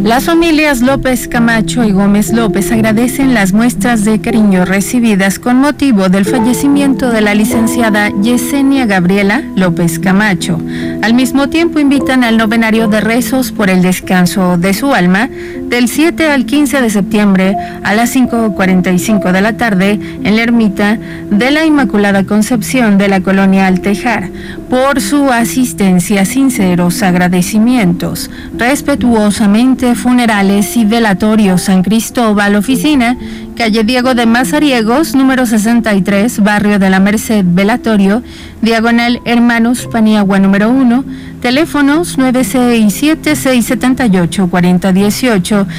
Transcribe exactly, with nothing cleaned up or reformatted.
Las familias López Camacho y Gómez López agradecen las muestras de cariño recibidas con motivo del fallecimiento de la licenciada Yesenia Gabriela López Camacho. Al mismo tiempo invitan al novenario de rezos por el descanso de su alma del siete al quince de septiembre a las cinco cuarenta y cinco de la tarde en la ermita de la Inmaculada Concepción de la colonia Altejar. Por su asistencia, sinceros agradecimientos. Respetuosamente, Funerales y Velatorio San Cristóbal, oficina, calle Diego de Mazariegos, número sesenta y tres, barrio de la Merced, velatorio, diagonal Hermanos Paniagua número uno, teléfonos nueve seis siete, seis siete ocho, cuatro cero uno ocho